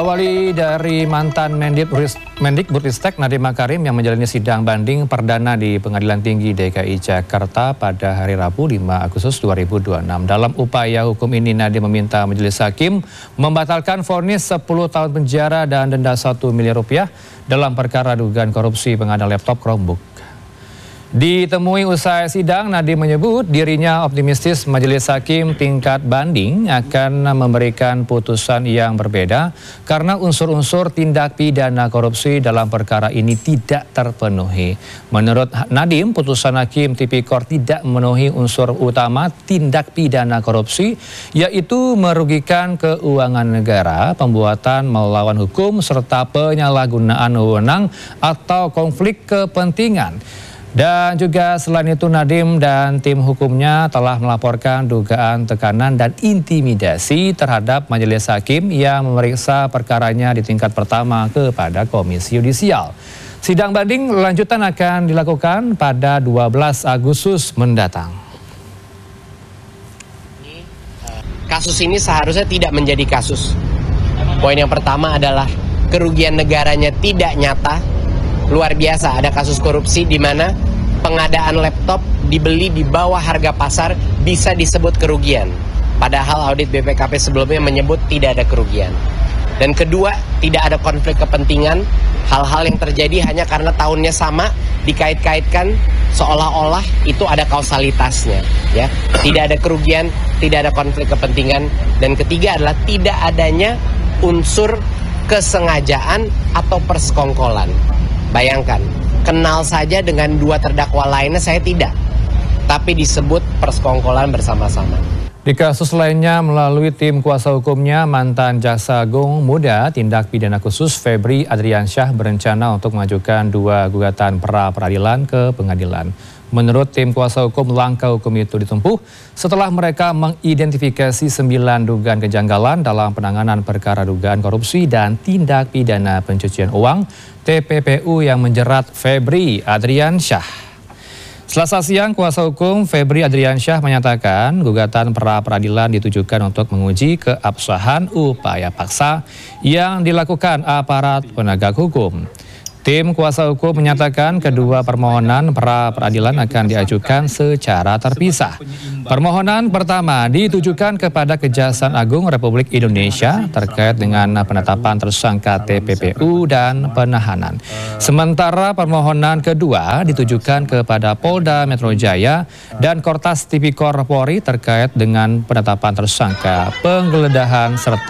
Diawali dari mantan Mendikbudristek Nadiem Makarim yang menjalani sidang banding perdana di Pengadilan Tinggi DKI Jakarta pada hari Rabu 5 Agustus 2026. Dalam upaya hukum ini, Nadiem meminta majelis hakim membatalkan vonis 10 tahun penjara dan denda 1 miliar rupiah dalam perkara dugaan korupsi pengadaan laptop Chromebook. Ditemui usai sidang, Nadiem menyebut dirinya optimistis majelis hakim tingkat banding akan memberikan putusan yang berbeda karena unsur-unsur tindak pidana korupsi dalam perkara ini tidak terpenuhi. Menurut Nadiem, putusan hakim tipikor tidak memenuhi unsur utama tindak pidana korupsi, yaitu merugikan keuangan negara, pembuatan melawan hukum, serta penyalahgunaan wewenang atau konflik kepentingan. Dan juga selain itu, Nadiem dan tim hukumnya telah melaporkan dugaan tekanan dan intimidasi terhadap majelis hakim yang memeriksa perkaranya di tingkat pertama kepada Komisi Yudisial. Sidang banding lanjutan akan dilakukan pada 12 Agustus mendatang. Kasus ini seharusnya tidak menjadi kasus. Poin yang pertama adalah kerugian negaranya tidak nyata. Luar biasa, ada kasus korupsi di mana pengadaan laptop dibeli di bawah harga pasar bisa disebut kerugian. Padahal audit BPKP sebelumnya menyebut tidak ada kerugian. Dan kedua, tidak ada konflik kepentingan. Hal-hal yang terjadi hanya karena tahunnya sama, dikait-kaitkan seolah-olah itu ada kausalitasnya. Ya, tidak ada kerugian, tidak ada konflik kepentingan. Dan ketiga adalah tidak adanya unsur kesengajaan atau persekongkolan. Bayangkan, kenal saja dengan dua terdakwa lainnya saya tidak, tapi disebut persekongkolan bersama-sama. Di kasus lainnya, melalui tim kuasa hukumnya, mantan Jaksa Agung Muda Tindak Pidana Khusus Febri Adriansyah berencana untuk mengajukan 2 gugatan pra-peradilan ke pengadilan. Menurut tim kuasa hukum, langkah hukum itu ditempuh setelah mereka mengidentifikasi 9 dugaan kejanggalan dalam penanganan perkara dugaan korupsi dan tindak pidana pencucian uang TPPU yang menjerat Febri Adriansyah. Selasa siang, kuasa hukum Febri Adriansyah menyatakan gugatan pra-peradilan ditujukan untuk menguji keabsahan upaya paksa yang dilakukan aparat penegak hukum. Tim kuasa hukum menyatakan kedua permohonan pra-peradilan akan diajukan secara terpisah. Permohonan pertama ditujukan kepada Kejaksaan Agung Republik Indonesia terkait dengan penetapan tersangka TPPU dan penahanan. Sementara permohonan kedua ditujukan kepada Polda Metro Jaya dan Kortas Tipikor Polri terkait dengan penetapan tersangka, penggeledahan serta